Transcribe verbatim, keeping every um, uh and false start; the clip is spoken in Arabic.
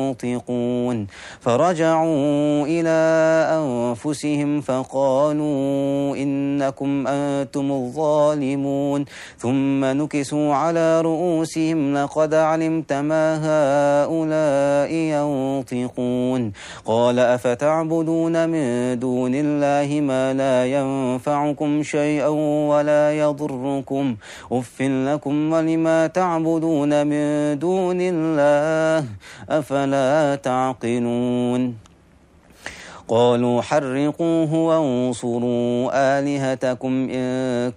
ينطقون فرجعوا إلى أنفسهم فقالوا إنكم أنتم الظالمون ثم نكسوا على رؤوسهم لقد علمت ما هؤلاء ينطقون قال أفتعبدون من دون الله ما لا ينفعكم شيئا ولا يضركم أف لكم ولما تعبدون من دون الله أفلا تعقلون قالوا حرقوه وانصروا آلهتكم إن